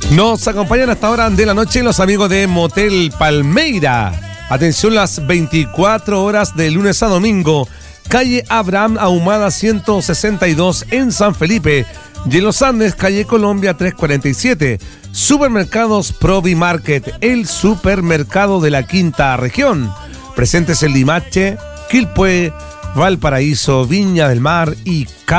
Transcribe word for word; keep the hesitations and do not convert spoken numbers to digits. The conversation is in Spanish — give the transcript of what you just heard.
Nos acompañan hasta ahora de la noche los amigos de Motel Palmeira. Atención, las veinticuatro horas de lunes a domingo. Calle Abraham Ahumada ciento sesenta y dos en San Felipe. Y en Los Andes, calle Colombia trescientos cuarenta y siete. Supermercados Provi Market, el supermercado de la quinta región. Presentes en Limache, Quilpué, Valparaíso, Viña del Mar y